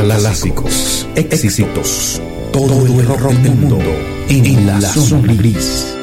clásicos, éxitos, todo el rock del mundo en la zona gris.